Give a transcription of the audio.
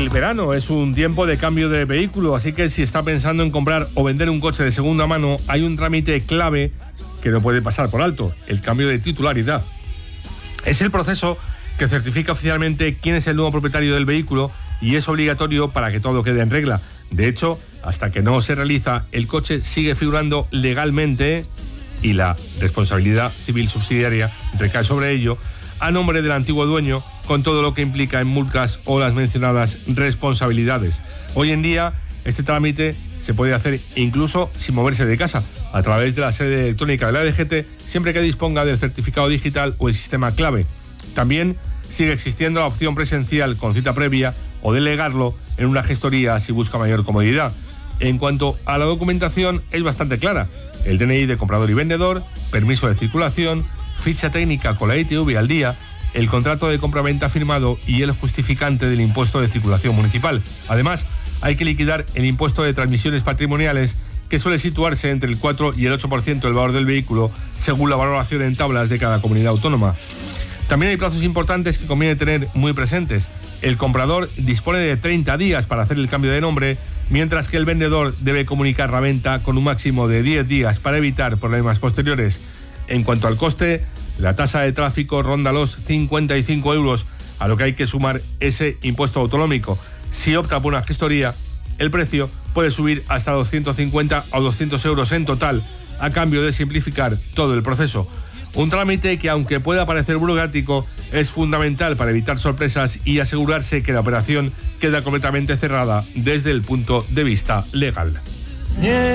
El verano es un tiempo de cambio de vehículo, así que si está pensando en comprar o vender un coche de segunda mano, hay un trámite clave que no puede pasar por alto: el cambio de titularidad. Es el proceso que certifica oficialmente quién es el nuevo propietario del vehículo y es obligatorio para que todo quede en regla. De hecho, hasta que no se realiza, el coche sigue figurando legalmente y la responsabilidad civil subsidiaria recae sobre ello a nombre del antiguo dueño, con todo lo que implica en multas o las mencionadas responsabilidades. Hoy en día, este trámite se puede hacer incluso sin moverse de casa, a través de la sede electrónica de la DGT, siempre que disponga del certificado digital o el sistema clave. También sigue existiendo la opción presencial con cita previa o delegarlo en una gestoría si busca mayor comodidad. En cuanto a la documentación, es bastante clara: el DNI de comprador y vendedor, permiso de circulación, ficha técnica con la ITV al día, el contrato de compraventa firmado y el justificante del impuesto de circulación municipal. Además, hay que liquidar el impuesto de transmisiones patrimoniales, que suele situarse entre el 4 y el 8% del valor del vehículo, según la valoración en tablas de cada comunidad autónoma. También hay plazos importantes que conviene tener muy presentes. El comprador dispone de 30 días para hacer el cambio de nombre, mientras que el vendedor debe comunicar la venta con un máximo de 10 días para evitar problemas posteriores. En cuanto al coste, la tasa de tráfico ronda los 55 euros, a lo que hay que sumar ese impuesto autonómico. Si opta por una gestoría, el precio puede subir hasta 250 o 200 euros en total, a cambio de simplificar todo el proceso. Un trámite que, aunque pueda parecer burocrático, es fundamental para evitar sorpresas y asegurarse que la operación queda completamente cerrada desde el punto de vista legal.